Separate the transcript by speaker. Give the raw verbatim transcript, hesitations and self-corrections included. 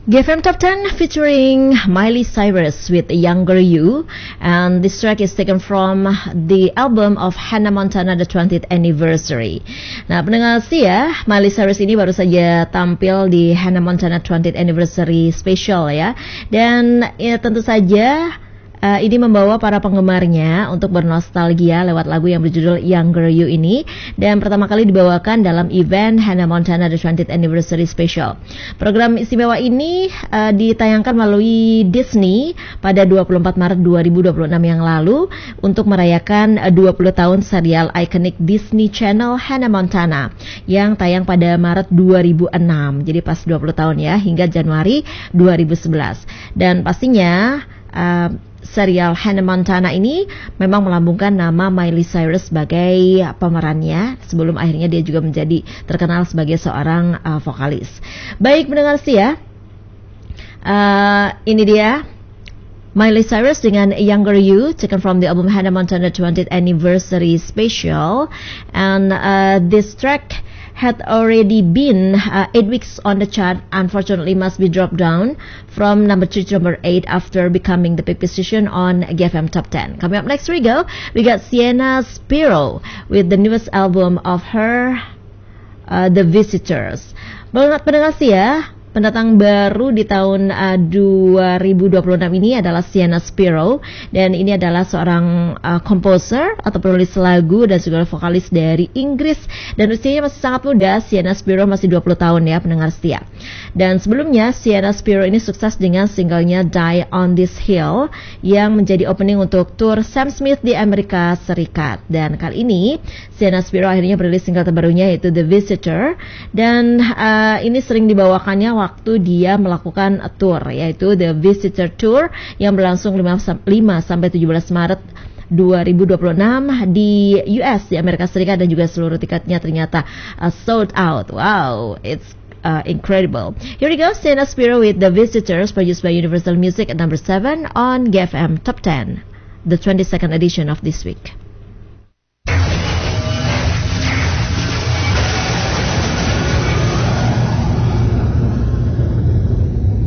Speaker 1: G F M Top ten featuring Miley Cyrus with Younger You, and this track is taken from the album of Hannah Montana the twentieth Anniversary. Nah, pendengar setia, Miley Cyrus ini baru saja tampil di Hannah Montana twentieth Anniversary Special ya. Dan ya, tentu saja Uh, ini membawa para penggemarnya untuk bernostalgia lewat lagu yang berjudul Younger You ini, dan pertama kali dibawakan dalam event Hannah Montana the twentieth Anniversary Special. Program istimewa ini uh, ditayangkan melalui Disney pada dua puluh empat Maret dua ribu dua puluh enam yang lalu untuk merayakan uh, dua puluh tahun serial ikonik Disney Channel Hannah Montana yang tayang pada Maret dua ribu enam. Jadi pas dua puluh tahun ya, hingga Januari dua ribu sebelas. Dan pastinya uh, serial Hannah Montana ini memang melambungkan nama Miley Cyrus sebagai pemerannya, sebelum akhirnya dia juga menjadi terkenal sebagai seorang uh, vokalis. Baik pendengar setia, uh, ini dia Miley Cyrus dengan Younger You, taken from the album Hannah Montana twentieth Anniversary Special, and uh, this track had already been uh, eight weeks on the chart. Unfortunately, must be dropped down from number three to number eight after becoming the pick position on G F M Top ten. Coming up next, we go. We got Sienna Spiro with the newest album of her, uh, The Visitors. Banget pendengar sih ya. Pendatang baru di tahun uh, dua ribu dua puluh enam ini adalah Sienna Spiro, dan ini adalah seorang uh, komposer atau penulis lagu dan juga vokalis dari Inggris, dan usianya masih sangat muda. Sienna Spiro masih dua puluh tahun ya pendengar setia. Dan sebelumnya Sienna Spiro ini sukses dengan singlenya Die on This Hill yang menjadi opening untuk tour Sam Smith di Amerika Serikat. Dan kali ini Sienna Spiro akhirnya merilis single terbarunya yaitu The Visitor, dan uh, ini sering dibawakannya waktu dia melakukan tour, yaitu The Visitor Tour yang berlangsung lima sampai tujuh belas Maret dua ribu dua puluh enam di U S, di Amerika Serikat, dan juga seluruh tiketnya ternyata uh, sold out. Wow, it's Uh, incredible. Here we go, Sienna Spiro with The Visitors, produced by Universal Music at number seven on G F M Top ten, the twenty-second edition of this week.